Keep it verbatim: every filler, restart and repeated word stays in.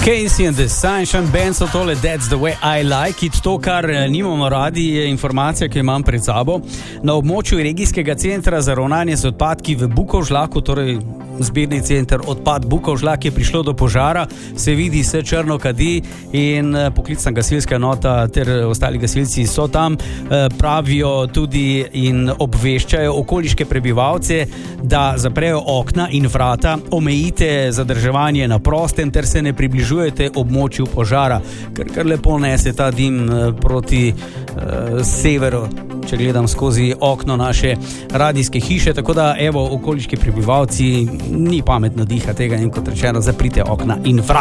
Casey and the Sunshine Band so tole That's the way I like it. To, kar nimamo radi, je informacija, ki jo imam pred sabo. Na območju regijskega centra za ravnanje z odpadki v Bukovžlaku, torej zbirni center odpad Bukovžlak, je prišlo do požara, se vidi, se črno kadi in poklicna gasilska enota ter ostali gasilci so tam, pravijo tudi in obveščajo okoliške prebivalce, da zaprejo okna in vrata, omejite zadrževanje na prostem ter se ne približujete območju požara, ker kar lepo nese ta dim proti uh, severu, če gledam skozi okno naše radijske hiše, tako da evo, okoliški prebivalci, ni pametno diha tega in kot rečeno, zaprite okna in vrata.